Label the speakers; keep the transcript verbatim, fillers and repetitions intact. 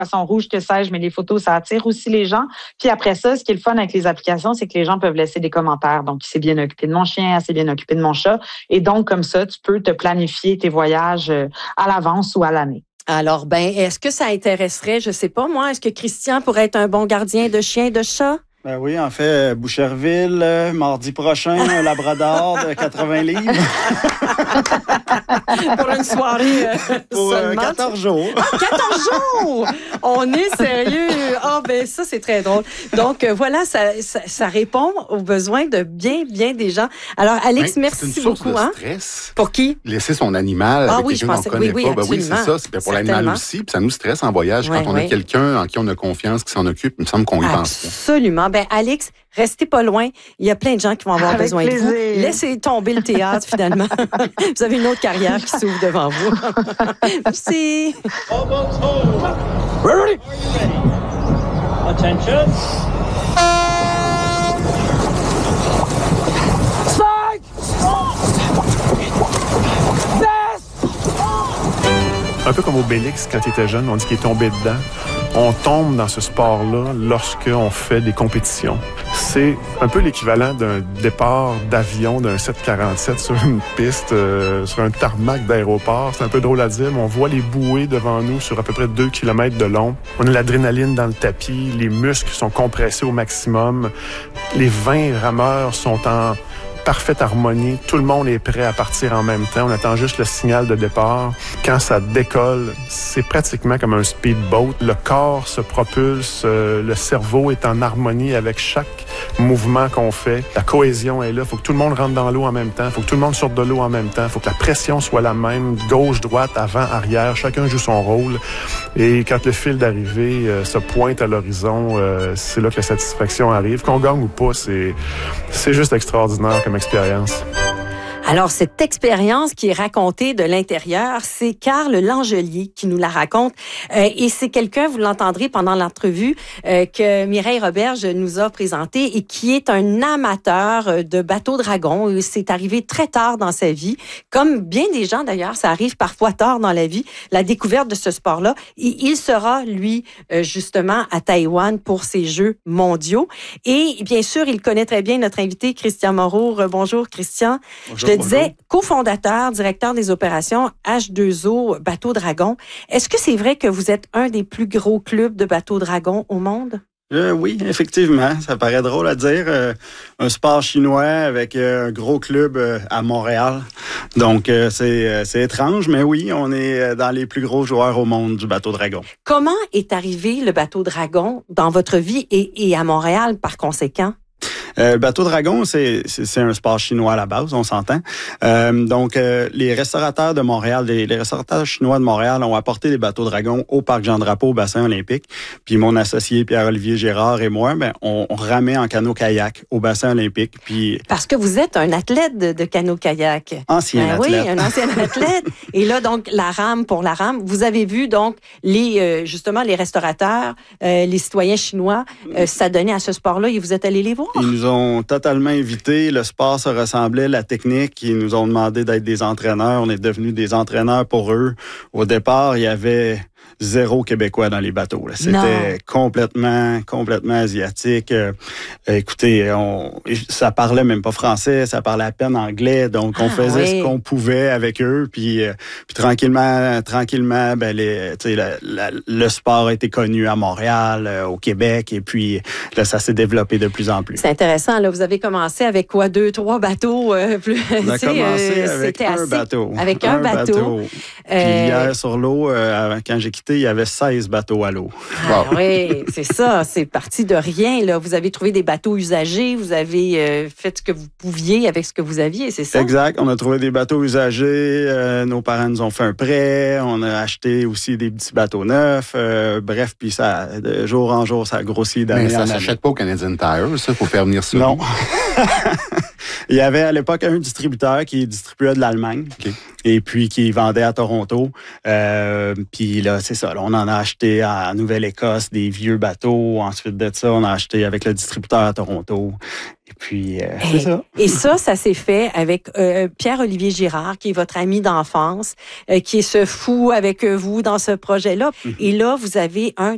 Speaker 1: poisson rouge, que sais-je, mais les photos, ça attire aussi les gens. Puis après ça, ce qui est le fun avec les applications, c'est que les gens peuvent laisser des commentaires. Donc, il s'est bien occupé de mon chien, elle s'est bien occupée de mon chat. Et donc, comme ça, tu peux te planifier tes voyages à l'avance ou à l'année.
Speaker 2: Alors, ben, est-ce que ça intéresserait, je sais pas moi, est-ce que Christian pourrait être un bon gardien de chien et de chat?
Speaker 3: Ben oui, en fait, Boucherville, euh, mardi prochain, un labrador de quatre-vingts livres.
Speaker 2: Pour une soirée euh,
Speaker 3: Pour euh, quatorze jours.
Speaker 2: Ah, quatorze jours! On est sérieux. Ah, oh, ben ça, c'est très drôle. Donc, euh, voilà, ça, ça, ça répond aux besoins de bien, bien des gens. Alors, Alex,
Speaker 4: ben,
Speaker 2: merci
Speaker 4: c'est une source
Speaker 2: beaucoup.
Speaker 4: De
Speaker 2: hein?
Speaker 4: stress.
Speaker 2: Pour qui?
Speaker 4: Laisser son animal
Speaker 2: ah,
Speaker 4: avec
Speaker 2: oui,
Speaker 4: quelqu'un qu'on ne connaît
Speaker 2: oui,
Speaker 4: pas.
Speaker 2: Oui,
Speaker 4: ben oui, c'est ça. C'est pour l'animal aussi. Puis ça nous stresse en voyage.
Speaker 2: Ouais,
Speaker 4: quand on
Speaker 2: ouais.
Speaker 4: a quelqu'un en qui on a confiance, qui s'en occupe, il me semble qu'on y pense.
Speaker 2: Absolument. Ben, Alex, restez pas loin. Il y a plein de gens qui vont avoir
Speaker 1: Avec
Speaker 2: besoin
Speaker 1: plaisir.
Speaker 2: de vous. Laissez tomber le théâtre, finalement. Vous avez une autre carrière qui s'ouvre devant vous. Merci.
Speaker 5: Ready? Attention. Strike!
Speaker 6: Un peu comme Obélix, quand il était jeune, on dit qu'il est tombé dedans. On tombe dans ce sport-là lorsqu'on fait des compétitions. C'est un peu l'équivalent d'un départ d'avion d'un sept quarante-sept sur une piste, euh, sur un tarmac d'aéroport. C'est un peu drôle à dire, mais on voit les bouées devant nous sur à peu près deux kilomètres de long. On a l'adrénaline dans le tapis, les muscles sont compressés au maximum. Les vingt rameurs sont en parfaite harmonie. Tout le monde est prêt à partir en même temps. On attend juste le signal de départ. Quand ça décolle, c'est pratiquement comme un speedboat. Le corps se propulse, euh, le cerveau est en harmonie avec chaque mouvement qu'on fait. La cohésion est là. Il faut que tout le monde rentre dans l'eau en même temps. Il faut que tout le monde sorte de l'eau en même temps. Il faut que la pression soit la même. Gauche, droite, avant, arrière. Chacun joue son rôle. Et quand le fil d'arrivée euh, se pointe à l'horizon, euh, c'est là que la satisfaction arrive. Qu'on gagne ou pas, c'est, c'est juste extraordinaire comme expérience.
Speaker 2: Alors, cette expérience qui est racontée de l'intérieur, c'est Carl Langelier qui nous la raconte. Euh, et c'est quelqu'un, vous l'entendrez pendant l'entrevue, euh, que Mireille Roberge nous a présenté et qui est un amateur de bateaux dragons. C'est arrivé très tard dans sa vie. Comme bien des gens, d'ailleurs, ça arrive parfois tard dans la vie, la découverte de ce sport-là. Et il sera, lui, euh, justement, à Taïwan pour ses Jeux mondiaux. Et bien sûr, il connaît très bien notre invité, Christian Moreau. Bonjour, Christian.
Speaker 3: Bonjour.
Speaker 2: Je te disais, cofondateur, directeur des opérations H deux O Bateau Dragon. Est-ce que c'est vrai que vous êtes un des plus gros clubs de bateaux dragons au monde?
Speaker 3: Euh, oui, effectivement. Ça paraît drôle à dire. Euh, un sport chinois avec euh, un gros club euh, à Montréal. Donc, euh, c'est, euh, c'est étrange, mais oui, on est dans les plus gros joueurs au monde du bateau dragon.
Speaker 2: Comment est arrivé le bateau dragon dans votre vie et, et à Montréal par conséquent?
Speaker 3: Euh, le bateau dragon, c'est, c'est, c'est un sport chinois à la base, on s'entend. Euh, donc, euh, les restaurateurs de Montréal, les, les restaurateurs chinois de Montréal ont apporté des bateaux dragons au Parc Jean-Drapeau, au bassin olympique. Puis mon associé Pierre-Olivier Girard et moi, ben, on, on ramait en canot-kayak au bassin olympique. Puis
Speaker 2: parce que vous êtes un athlète de, de canot-kayak.
Speaker 3: Ancien
Speaker 2: ben
Speaker 3: athlète.
Speaker 2: Oui, un ancien athlète. Et là, donc, la rame pour la rame. Vous avez vu, donc, les euh, justement, les restaurateurs, euh, les citoyens chinois euh, s'adonner à ce sport-là et vous êtes allés les voir?
Speaker 3: Ils nous ont totalement invités. Le sport se ressemblait, la technique. Ils nous ont demandé d'être des entraîneurs. On est devenus des entraîneurs pour eux. Au départ, il y avait zéro Québécois dans les bateaux. Là. C'était non. complètement, complètement asiatique. Euh, écoutez, on, ça parlait même pas français, ça parlait à peine anglais. Donc, on ah, faisait oui. ce qu'on pouvait avec eux. Puis, euh, puis tranquillement, tranquillement, ben les, la, la, le sport a été connu à Montréal, euh, au Québec. Et puis, là, ça s'est développé de plus en plus.
Speaker 2: C'est intéressant. Là, vous avez commencé avec quoi? Deux, trois bateaux? Euh, plus,
Speaker 3: on a commencé
Speaker 2: euh,
Speaker 3: avec un
Speaker 2: assez,
Speaker 3: bateau.
Speaker 2: Avec un, un bateau. bateau.
Speaker 3: Puis euh, hier, sur l'eau, euh, quand j'ai quitté, il y avait seize bateaux à l'eau.
Speaker 2: Ah, wow. Oui, c'est ça. C'est parti de rien. Là. Vous avez trouvé des bateaux usagés. Vous avez euh, fait ce que vous pouviez avec ce que vous aviez, c'est ça?
Speaker 3: Exact. On a trouvé des bateaux usagés. Euh, nos parents nous ont fait un prêt. On a acheté aussi des petits bateaux neufs. Euh, bref, puis ça, de jour en jour, ça a grossi d'année
Speaker 4: Mais ça
Speaker 3: en
Speaker 4: ne s'achète pas au Canadian Tire, ça, pour faire venir ça?
Speaker 3: Non. Il y avait à l'époque un distributeur qui distribuait de l'Allemagne okay. et puis qui vendait à Toronto. Euh, puis là, c'est ça. Là, on en a acheté en Nouvelle-Écosse des vieux bateaux. Ensuite de ça, on a acheté avec le distributeur à Toronto. Et puis, euh, c'est ça.
Speaker 2: Et ça, ça s'est fait avec euh, Pierre-Olivier Girard, qui est votre ami d'enfance, euh, qui est ce fou avec vous dans ce projet-là. Mm-hmm. Et là, vous avez un